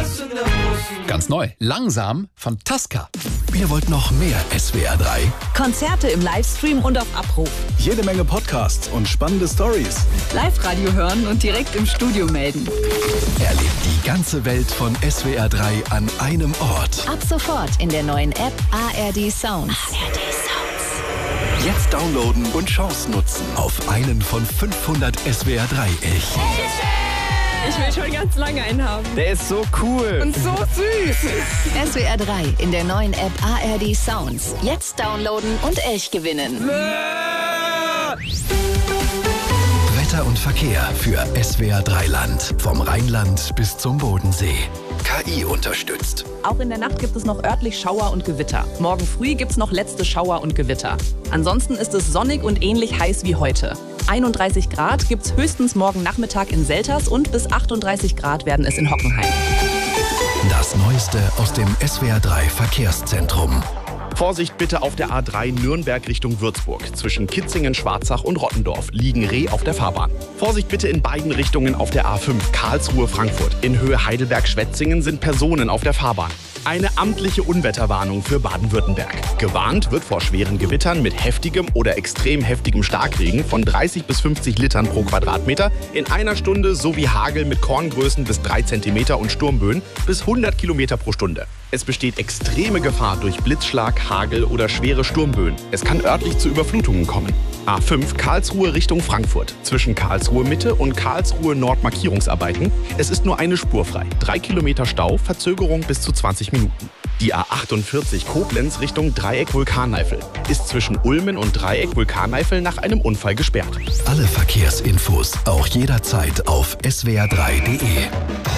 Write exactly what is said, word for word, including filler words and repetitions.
Ganz neu, langsam von Tasca. Ihr wollt noch mehr S W R drei? Konzerte im Livestream und auf Abruf. Jede Menge Podcasts und spannende Stories. Live-Radio hören und direkt im Studio melden. Erlebt die ganze Welt von S W R drei an einem Ort. Ab sofort in der neuen App A R D Sounds. A R D Sounds. Jetzt downloaden und Chance nutzen auf einen von fünfhundert S W R drei Elchen. Ich will schon ganz lange einen haben. Der ist so cool. Und so süß. S W R drei in der neuen App A R D Sounds. Jetzt downloaden und Elch gewinnen. Wetter und Verkehr für S W R drei Land. Vom Rheinland bis zum Bodensee. K I unterstützt. Auch in der Nacht gibt es noch örtlich Schauer und Gewitter. Morgen früh gibt es noch letzte Schauer und Gewitter. Ansonsten ist es sonnig und ähnlich heiß wie heute. einunddreißig Grad gibt es höchstens morgen Nachmittag in Selters und bis achtunddreißig Grad werden es in Hockenheim. Das Neueste aus dem S W R drei Verkehrszentrum. Vorsicht bitte auf der A drei Nürnberg Richtung Würzburg. Zwischen Kitzingen, Schwarzach und Rottendorf liegen Reh auf der Fahrbahn. Vorsicht bitte in beiden Richtungen auf der A fünf Karlsruhe, Frankfurt. In Höhe Heidelberg-Schwetzingen sind Personen auf der Fahrbahn. Eine amtliche Unwetterwarnung für Baden-Württemberg. Gewarnt wird vor schweren Gewittern mit heftigem oder extrem heftigem Starkregen von dreißig bis fünfzig Litern pro Quadratmeter in einer Stunde sowie Hagel mit Korngrößen bis drei Zentimeter und Sturmböen bis hundert Kilometer pro Stunde. Es besteht extreme Gefahr durch Blitzschlag, Hagel oder schwere Sturmböen. Es kann örtlich zu Überflutungen kommen. A fünf Karlsruhe Richtung Frankfurt. Zwischen Karlsruhe Mitte und Karlsruhe Nord Markierungsarbeiten. Es ist nur eine Spur frei. Drei Kilometer Stau, Verzögerung bis zu zwanzig Minuten. Die A achtundvierzig Koblenz Richtung Dreieck Vulkaneifel ist zwischen Ulmen und Dreieck Vulkaneifel nach einem Unfall gesperrt. Alle Verkehrsinfos auch jederzeit auf S W R drei punkt de.